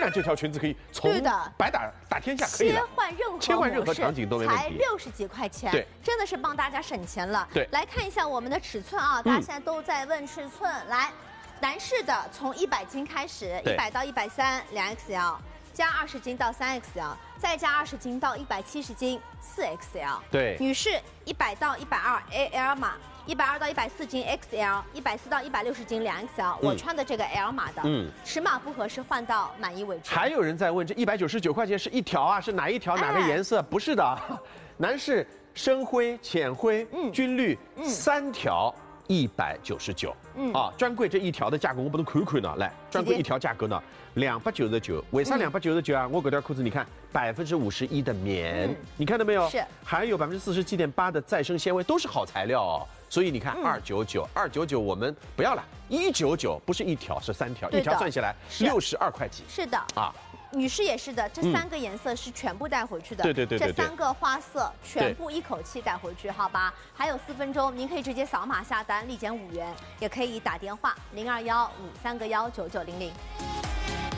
然这条裙子可以从百打天下，可以切换任何场景都没问题， 才60几块钱， 对， 真的是帮大家省钱了。 对， 来看一下我们的尺寸啊，大家现在都在问尺寸，来，男士的从100斤开始，100到130 2XL。加20斤到3XL， 再加20斤到170斤4XL。 对， 女士100到120 AL 码，120到140斤 XL，140到160斤2XL。我穿的这个 L 码的，尺码不合适换到满意为止。 还有人在问，这199块钱是一条啊？是哪一条？哪个颜色？不是的，男士深灰、浅灰、军绿3条。199，专柜这一条的价格我不能看呢。来，专柜一条价格呢299，为啥299啊？我这条裤子你看51%的棉，你看到没有？ 是， 还有47.8%的再生纤维，都是好材料哦。所以你看299我们不要了，199不是一条是3条，一条算下来62块几。 是的啊。女士也是的，这3个颜色是全部带回去的。 对， 这3个花色全部一口气带回去，好吧？还有4分钟，您可以直接扫码下单，立减5元，也可以打电话0215319900。